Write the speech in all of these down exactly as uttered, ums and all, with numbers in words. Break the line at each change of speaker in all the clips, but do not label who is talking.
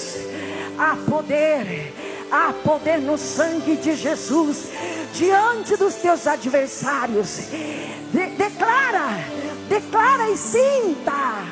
Deus. Há poder, há poder no sangue de Jesus diante dos teus adversários. De, declara, declara e sinta,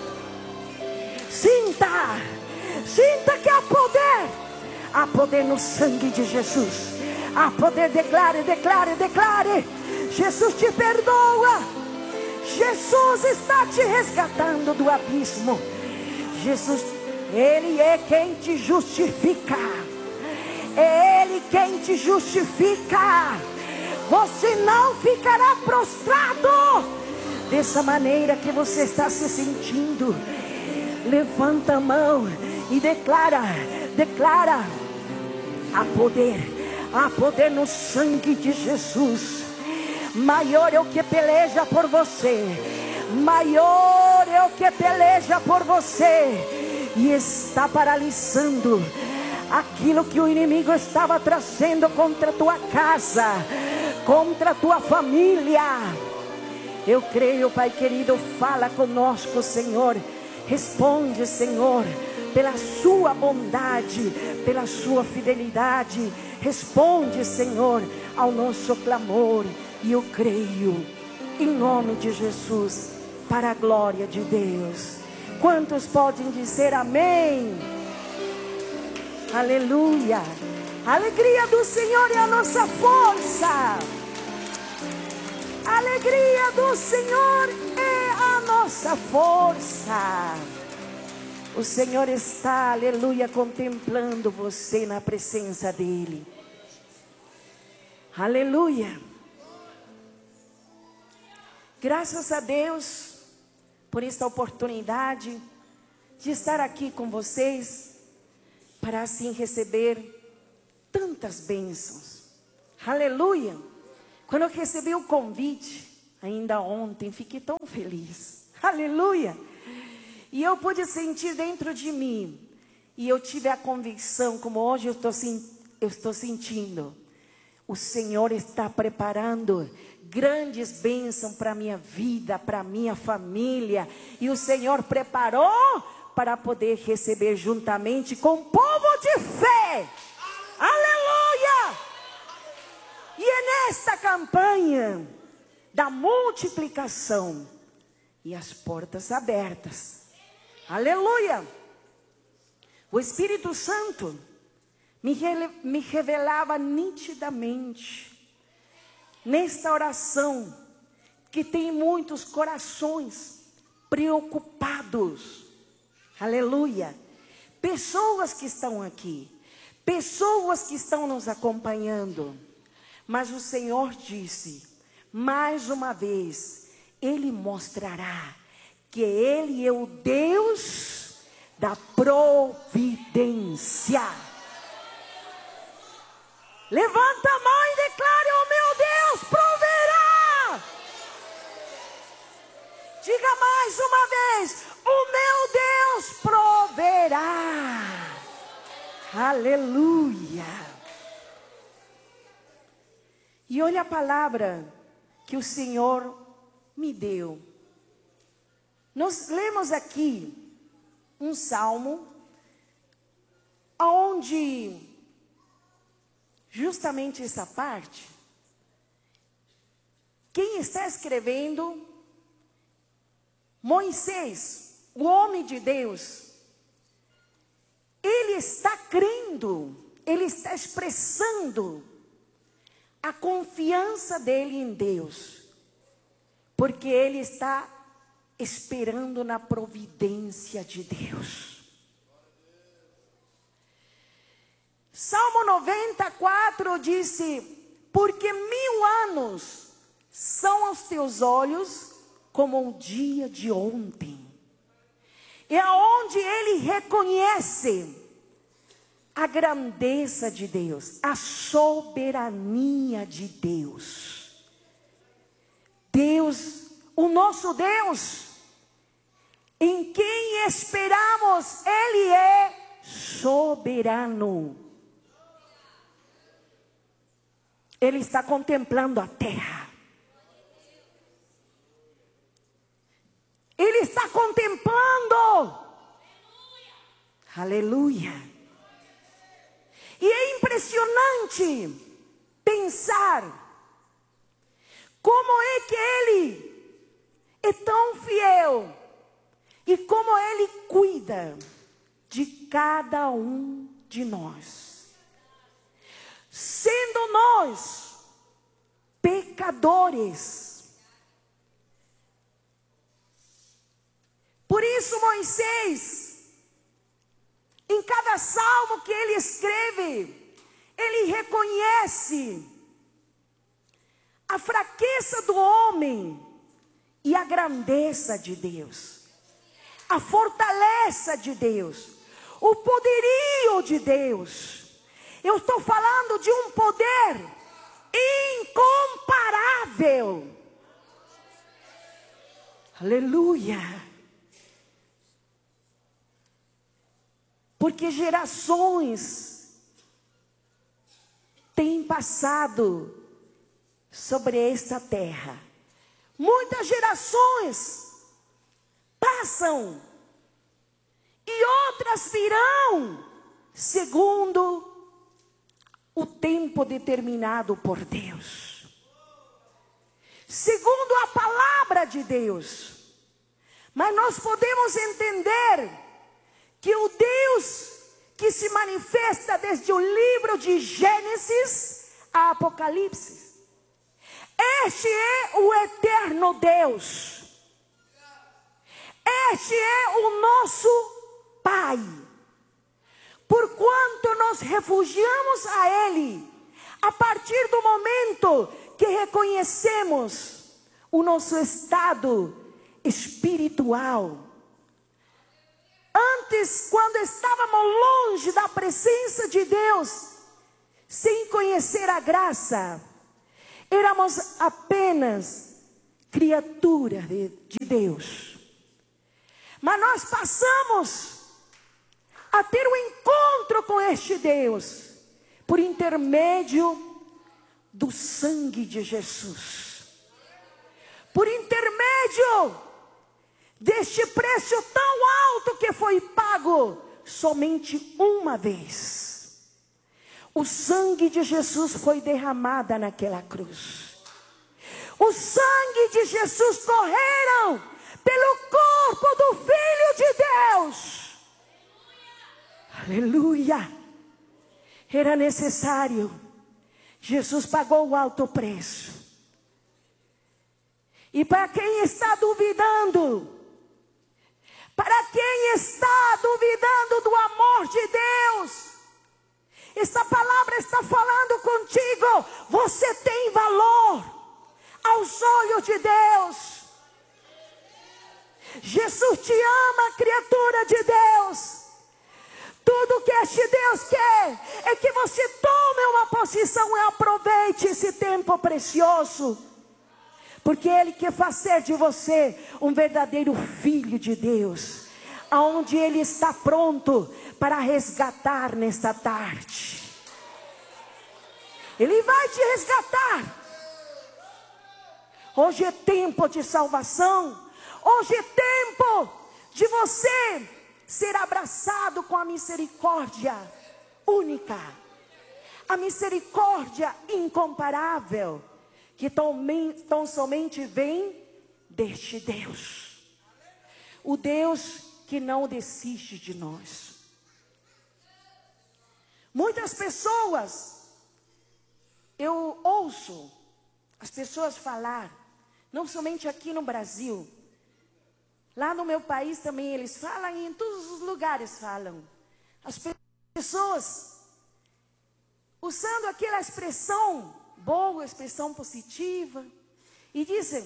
sinta, sinta que há poder, há poder no sangue de Jesus. Há poder, declare, declare, declare. Jesus te perdoa. Jesus está te resgatando do abismo. Jesus, Ele é quem te justifica. É Ele quem te justifica. Você não ficará prostrado dessa maneira que você está se sentindo. Levanta a mão e declara, declara. Há poder, há poder no sangue de Jesus. Maior é o que peleja por você. Maior é o que peleja por você. E está paralisando aquilo que o inimigo estava trazendo contra a tua casa, contra a tua família. Eu creio, Pai querido, fala conosco, Senhor. Responde, Senhor, pela sua bondade, pela sua fidelidade. Responde, Senhor, ao nosso clamor. E eu creio, em nome de Jesus, para a glória de Deus. Quantos podem dizer amém? Aleluia. A alegria do Senhor é a nossa força. A alegria do Senhor é a nossa força. O Senhor está, aleluia, contemplando você na presença dEle. Aleluia. Graças a Deus por esta oportunidade de estar aqui com vocês, para assim receber tantas bênçãos. Aleluia. Quando eu recebi o convite, ainda ontem, fiquei tão feliz. Aleluia. E eu pude sentir dentro de mim, e eu tive a convicção, como hoje eu estou, eu estou sentindo, o Senhor está preparando grandes bênçãos para a minha vida, para a minha família. E o Senhor preparou para poder receber juntamente com o povo de fé. Aleluia! E é nesta campanha da multiplicação e as portas abertas. Aleluia! O Espírito Santo me, me revelava nitidamente nesta oração, que tem muitos corações preocupados. Aleluia. Pessoas que estão aqui, pessoas que estão nos acompanhando. Mas o Senhor disse, mais uma vez, Ele mostrará que Ele é o Deus da providência. Levanta a mão e declare, o meu Deus proverá. Diga mais uma vez, o meu Deus proverá. Aleluia. E olha a palavra que o Senhor me deu. Nós lemos aqui um salmo, onde justamente essa parte, quem está escrevendo, Moisés, o homem de Deus, ele está crendo, ele está expressando a confiança dele em Deus, porque ele está esperando na providência de Deus. Salmo noventa e quatro disse, porque mil anos são aos teus olhos como o dia de ontem. É onde ele reconhece a grandeza de Deus, a soberania de Deus. Deus, o nosso Deus, em quem esperamos, Ele é soberano. Ele está contemplando a terra. Ele está contemplando. Aleluia. E é impressionante pensar como é que Ele é tão fiel e como Ele cuida de cada um de nós. Sendo nós pecadores. Por isso Moisés, em cada salmo que ele escreve, ele reconhece a fraqueza do homem e a grandeza de Deus, a fortaleza de Deus, o poderio de Deus. Eu estou falando de um poder incomparável. Aleluia. Porque gerações têm passado sobre esta terra. Muitas gerações passam e outras virão segundo o tempo determinado por Deus, segundo a palavra de Deus. Mas nós podemos entender que o Deus que se manifesta desde o livro de Gênesis a Apocalipse, este é o eterno Deus. Este é o nosso Pai. Porquanto nós refugiamos a Ele, a partir do momento que reconhecemos o nosso estado espiritual. Antes, quando estávamos longe da presença de Deus, sem conhecer a graça, éramos apenas criaturas de, de Deus. Mas nós passamos a ter um encontro com este Deus, por intermédio do sangue de Jesus. Por intermédio deste preço tão alto que foi pago somente uma vez. O sangue de Jesus foi derramado naquela cruz. O sangue de Jesus correram pelo corpo do Filho de Deus. Aleluia. Era necessário. Jesus pagou o alto preço. E para quem está duvidando, para quem está duvidando do amor de Deus, esta palavra está falando contigo. Você tem valor aos olhos de Deus. Jesus te ama, criatura de Deus. Tudo que este Deus quer é que você tome uma posição e aproveite esse tempo precioso. Porque Ele quer fazer de você um verdadeiro filho de Deus, aonde Ele está pronto para resgatar nesta tarde. Ele vai te resgatar. Hoje é tempo de salvação. Hoje é tempo de você ser abraçado com a misericórdia única, a misericórdia incomparável, que tão, tão somente vem deste Deus. O Deus que não desiste de nós. Muitas pessoas, eu ouço as pessoas falar, não somente aqui no Brasil, lá no meu país também eles falam, e em todos os lugares falam. As pessoas usando aquela expressão boa, expressão positiva, e dizem: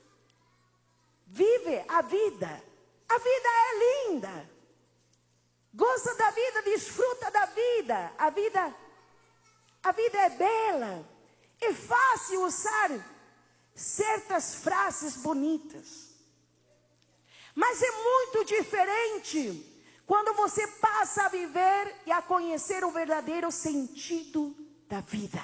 vive a vida, a vida é linda, gosta da vida, desfruta da vida, a vida, a vida é bela. É fácil usar certas frases bonitas, mas é muito diferente quando você passa a viver e a conhecer o verdadeiro sentido da vida.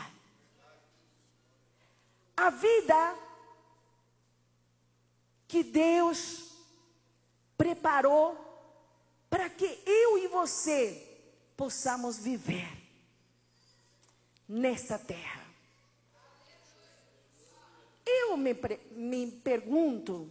A vida que Deus preparou para que eu e você possamos viver nesta terra. Eu me, me pergunto,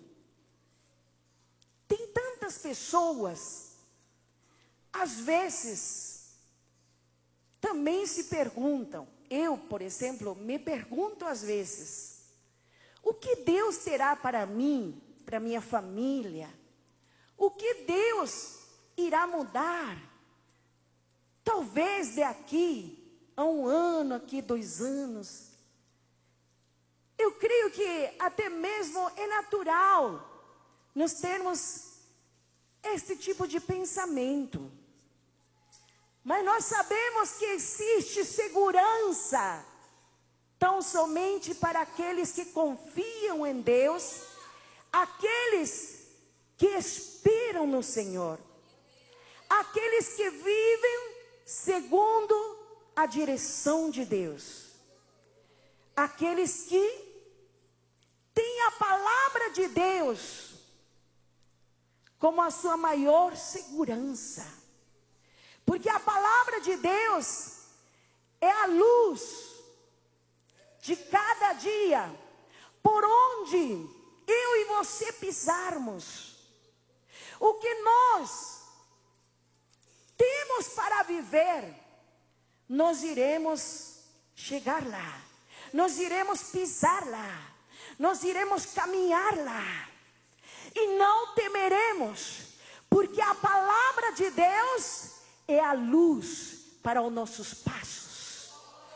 tem tantas pessoas, às vezes, também se perguntam, eu, por exemplo, me pergunto às vezes, o que Deus terá para mim, para minha família? O que Deus irá mudar? Talvez daqui a um ano, aqui dois anos. Eu creio que até mesmo é natural nós termos este tipo de pensamento. Mas nós sabemos que existe segurança tão somente para aqueles que confiam em Deus, aqueles que esperam no Senhor, aqueles que vivem segundo a direção de Deus, aqueles que têm a palavra de Deus como a sua maior segurança, porque a palavra de Deus é a luz de cada dia, por onde eu e você pisarmos, o que nós temos para viver, nós iremos chegar lá, nós iremos pisar lá, nós iremos caminhar lá, e não temeremos, porque a palavra de Deus é a luz para os nossos passos.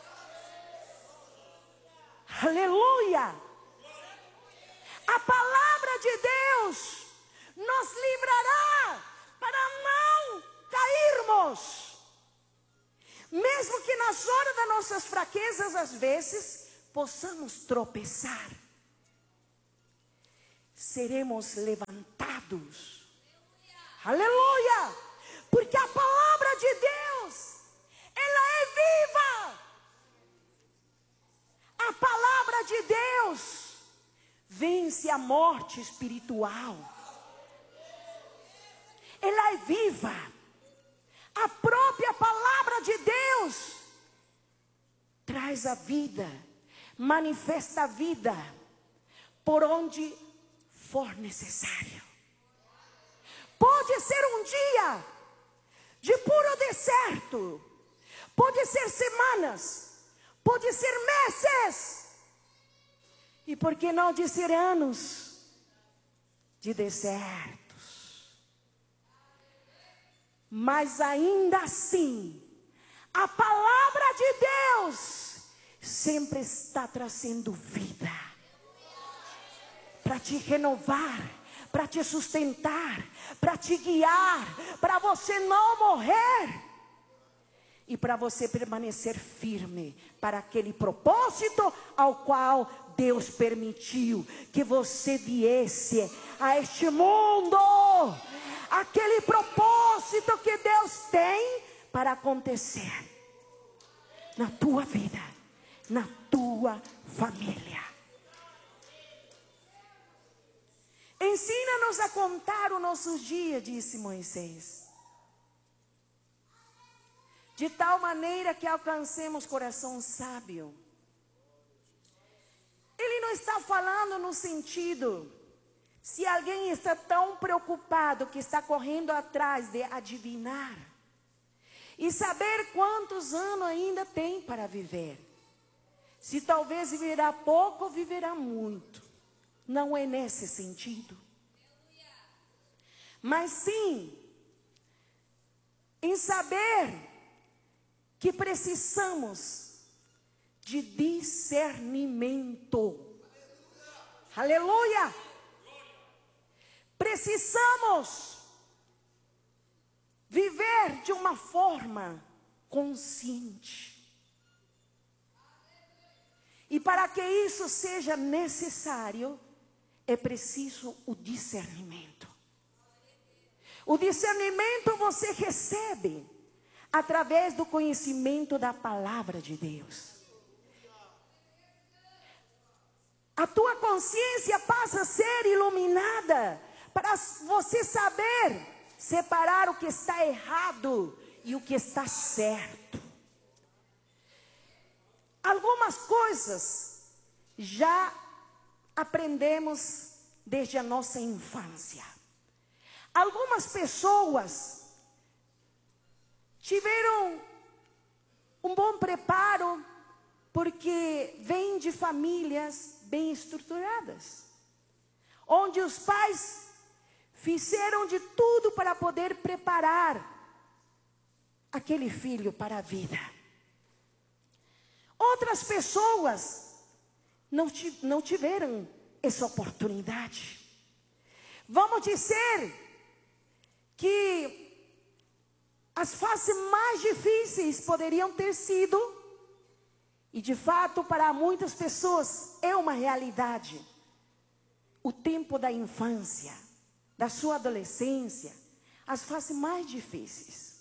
Aleluia! A palavra de Deus nos livrará para não cairmos. Mesmo que nas horas das nossas fraquezas, às vezes, possamos tropeçar. Seremos levantados. Aleluia! Porque a palavra de Deus, ela é viva. A palavra de Deus vence a morte espiritual. Ela é viva. A própria palavra de Deus traz a vida, manifesta a vida por onde for necessário. Pode ser um dia de puro deserto, pode ser semanas, pode ser meses, e por que não dizer anos de desertos? Mas ainda assim, a palavra de Deus sempre está trazendo vida, para te renovar, para te sustentar, para te guiar, para você não morrer, e para você permanecer firme para aquele propósito ao qual Deus permitiu que você viesse a este mundo. Aquele propósito que Deus tem para acontecer na tua vida, na tua família. Ensina-nos a contar os nossos dias, disse Moisés, de tal maneira que alcancemos coração sábio. Ele não está falando no sentido, se alguém está tão preocupado que está correndo atrás de adivinhar e saber quantos anos ainda tem para viver. Se talvez viverá pouco ou viverá muito. Não é nesse sentido. Mas sim, em saber que precisamos de discernimento. Aleluia! Precisamos viver de uma forma consciente. E para que isso seja necessário, é preciso o discernimento. O discernimento você recebe através do conhecimento da palavra de Deus. A tua consciência passa a ser iluminada para você saber separar o que está errado e o que está certo. Algumas coisas já aprendemos desde a nossa infância. Algumas pessoas tiveram um bom preparo porque vêm de famílias bem estruturadas, onde os pais fizeram de tudo para poder preparar aquele filho para a vida. Outras pessoas não, não tiveram essa oportunidade. Vamos dizer que as fases mais difíceis poderiam ter sido, e de fato para muitas pessoas é uma realidade, o tempo da infância, da sua adolescência, as fases mais difíceis.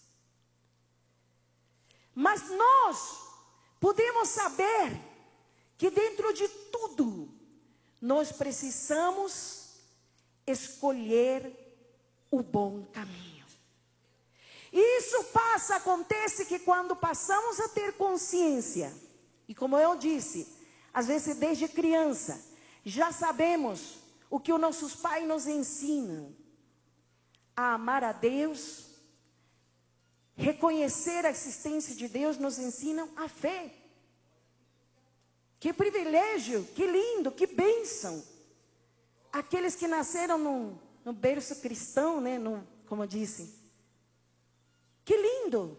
Mas nós podemos saber que dentro de tudo, nós precisamos escolher o bom caminho. E isso passa, acontece que quando passamos a ter consciência, e como eu disse, às vezes desde criança, já sabemos o que os nossos pais nos ensinam: a amar a Deus, reconhecer a existência de Deus, nos ensinam a fé. Que privilégio, que lindo, que bênção. Aqueles que nasceram no, no berço cristão, né, no, como eu disse. Que lindo.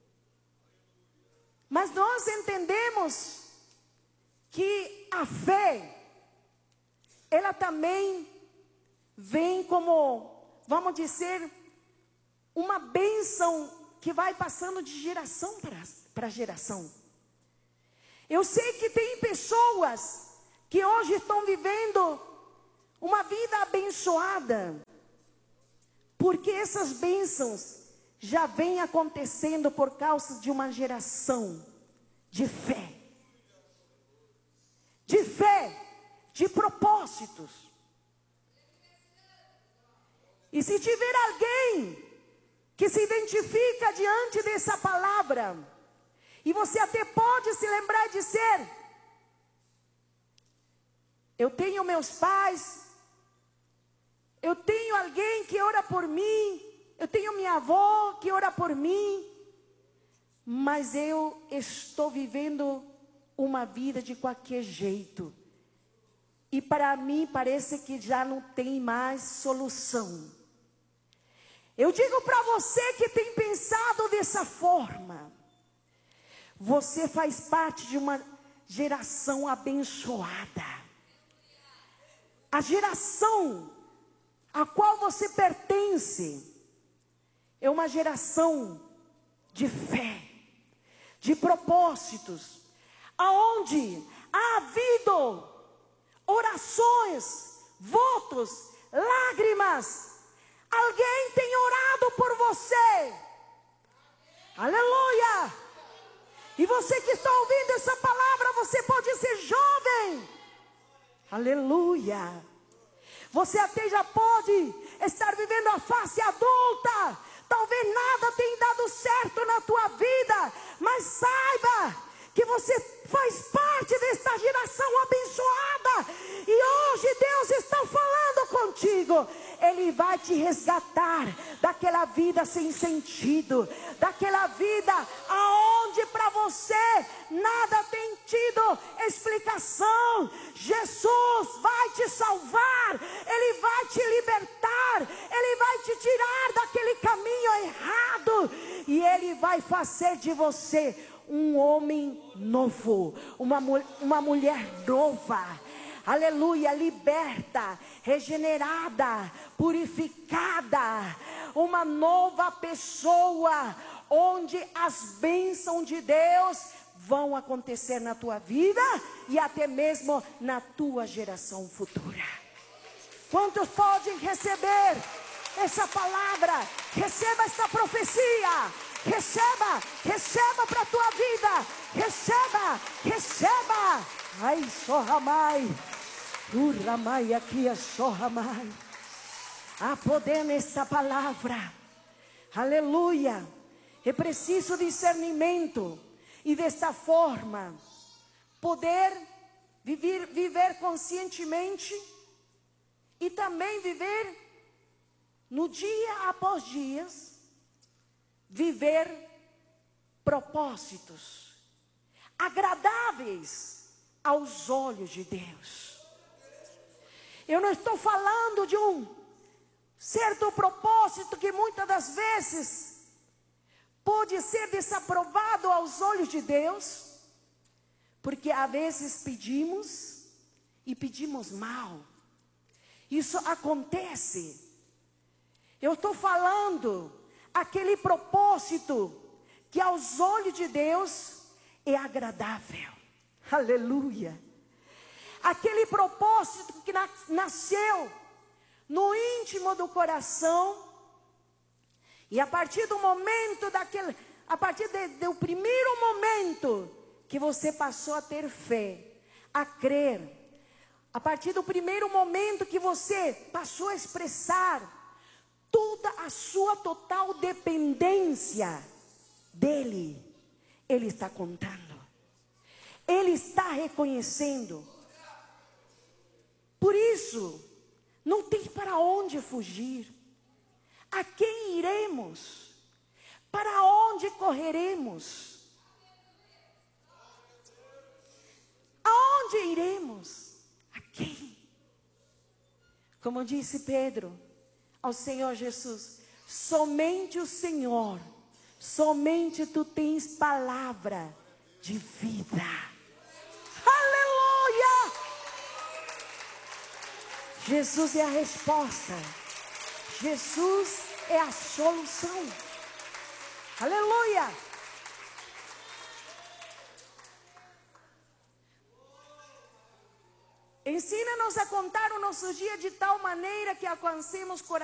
Mas nós entendemos que a fé, ela também vem como, vamos dizer, uma bênção que vai passando de geração para geração. Eu sei que tem pessoas que hoje estão vivendo uma vida abençoada, porque essas bênçãos já vêm acontecendo por causa de uma geração de fé. De fé, de propósitos. E se tiver alguém que se identifica diante dessa palavra, e você até pode se lembrar de dizer: eu tenho meus pais, eu tenho alguém que ora por mim, eu tenho minha avó que ora por mim, mas eu estou vivendo uma vida de qualquer jeito. E para mim parece que já não tem mais solução. Eu digo para você que tem pensado dessa forma: você faz parte de uma geração abençoada. A geração a qual você pertence é uma geração de fé, de propósitos, aonde há havido orações, votos, lágrimas. Alguém tem orado por você. Aleluia! E você que está ouvindo essa palavra, você pode ser jovem. Aleluia! Você até já pode estar vivendo a fase adulta. Talvez nada tenha dado certo na tua vida, mas saiba que você faz parte desta geração abençoada. E hoje Deus está falando contigo. Ele vai te resgatar daquela vida sem sentido, daquela vida aonde para você nada tem tido explicação. Jesus vai te salvar, Ele vai te libertar, Ele vai te tirar daquele caminho errado, e Ele vai fazer de você um homem novo, uma, uma mulher nova. Aleluia, liberta, regenerada, purificada, uma nova pessoa, onde as bênçãos de Deus vão acontecer na tua vida e até mesmo na tua geração futura. Quantos podem receber essa palavra? Receba essa profecia. Receba, receba para a tua vida. Receba, receba. Ai, sorramai. Urramai aqui, sorramai. Há poder nessa palavra. Aleluia. É preciso discernimento. E desta forma, poder viver, viver conscientemente e também viver no dia após dias, viver propósitos agradáveis aos olhos de Deus. Eu não estou falando de um certo propósito que muitas das vezes pode ser desaprovado aos olhos de Deus, porque às vezes pedimos e pedimos mal. Isso acontece. Eu estou falando aquele propósito que aos olhos de Deus é agradável. Aleluia. Aquele propósito que nasceu no íntimo do coração. E a partir do momento daquele, a partir de, do primeiro momento que você passou a ter fé, a crer, a partir do primeiro momento que você passou a expressar toda a sua total dependência dele, ele está contando, ele está reconhecendo. Por isso, não tem para onde fugir. A quem iremos? Para onde correremos? Aonde iremos? A quem? Como disse Pedro ao Senhor Jesus, somente o Senhor, somente tu tens palavra de vida. Aleluia! Jesus é a resposta. Jesus é a solução. Aleluia! Ensina-nos a contar o nosso dia de tal maneira que alcancemos coração.